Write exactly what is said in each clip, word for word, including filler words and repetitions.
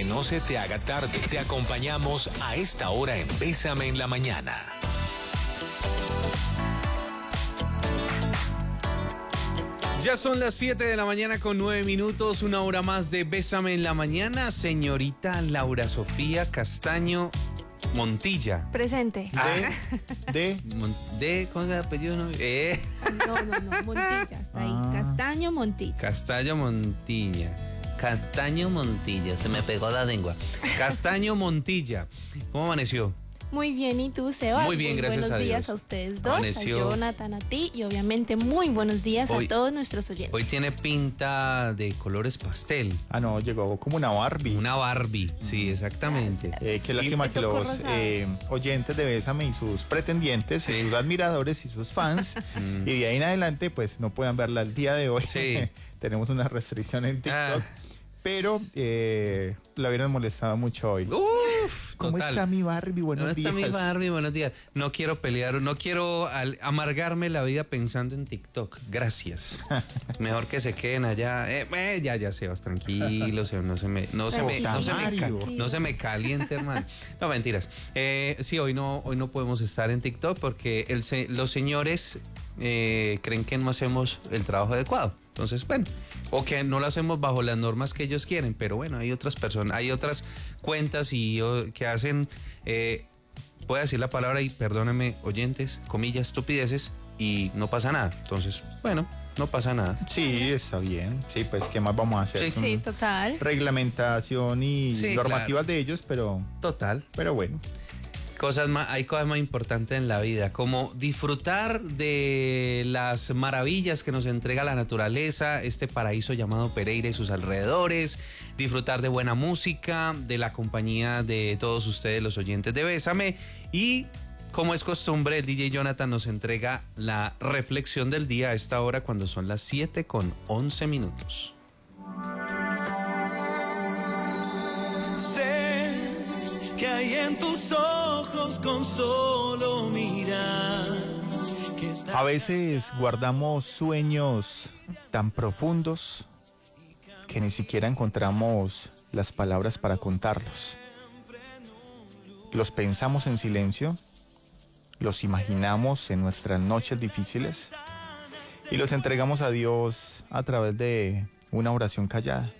que no se te haga tarde, te acompañamos a esta hora en Bésame en la Mañana. Ya son las siete de la mañana con nueve minutos, una hora más de Bésame en la Mañana. Señorita Laura Sofía Castaño Montilla. Presente. De, de, Mon- de ¿cómo se llama el apellido? No, eh. No, no, no, Montilla, está ahí. Ah. Castaño Montilla. Castaño Montilla. Castaño Montilla, se me pegó la lengua. Castaño Montilla. ¿Cómo amaneció? Muy bien, ¿y tú, Sebas? Muy bien, gracias buenos a días Dios. a ustedes dos, Amaneció. a Jonathan, a ti y obviamente muy buenos días Hoy- a todos nuestros oyentes. Hoy tiene pinta de colores pastel. Ah, no, llegó como una Barbie. Una Barbie, sí, exactamente. Gracias. Eh, qué Sí, lástima me que tocó los rosado. eh, oyentes de Bésame y sus pretendientes, Sí. sus admiradores y sus fans, Mm. y de ahí en adelante, pues no puedan verla el día de hoy. Sí. Tenemos una restricción en TikTok, Ah. pero eh, la hubieran molestado mucho hoy. Uf, ¿Cómo total. está mi Barbie? Buenos ¿Cómo está días. mi Barbie? Buenos días. No quiero pelear, no quiero al- amargarme la vida pensando en TikTok. Gracias. Mejor que se queden allá. Eh, eh, ya, ya, Sebas, tranquilo. Se- no se me, no se me, no se me, ca- no se me caliente, hermano. No, mentiras. Eh, sí, hoy no, hoy no podemos estar en TikTok porque el se- los señores eh, creen que no hacemos el trabajo adecuado. Entonces, bueno, o que no lo hacemos bajo las normas que ellos quieren, pero bueno, hay otras personas, hay otras cuentas y o, que hacen, eh, voy a decir la palabra y perdónenme, oyentes, comillas, estupideces, y no pasa nada. Entonces, bueno, no pasa nada. Sí, está bien. Sí, pues, ¿qué más vamos a hacer? Sí. Son Sí, total. reglamentación y Sí, normativas claro. de ellos, pero, Total. pero bueno. Cosas más, hay cosas más importantes en la vida, como disfrutar de las maravillas que nos entrega la naturaleza, este paraíso llamado Pereira y sus alrededores, disfrutar de buena música, de la compañía de todos ustedes, los oyentes de Bésame, y como es costumbre, el D J Jonathan nos entrega la reflexión del día a esta hora cuando son las siete con once minutos. Sé que hay en tus ojos con solo mirar. Que estás A veces guardamos sueños tan profundos que ni siquiera encontramos las palabras para contarlos. Los pensamos en silencio, los imaginamos en nuestras noches difíciles y los entregamos a Dios a través de una oración callada.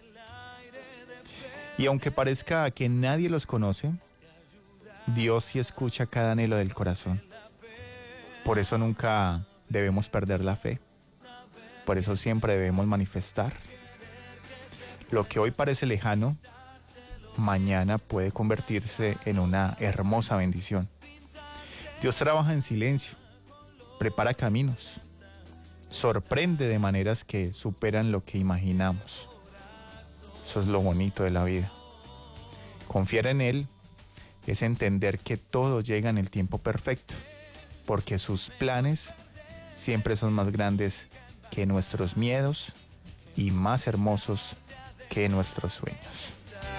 Y aunque parezca que nadie los conoce, Dios sí escucha cada anhelo del corazón. Por eso nunca debemos perder la fe. Por eso siempre debemos manifestar. Lo que hoy parece lejano, mañana puede convertirse en una hermosa bendición. Dios trabaja en silencio, prepara caminos, sorprende de maneras que superan lo que imaginamos. Eso es lo bonito de la vida. Confiar en Él es entender que todo llega en el tiempo perfecto, porque sus planes siempre son más grandes que nuestros miedos y más hermosos que nuestros sueños.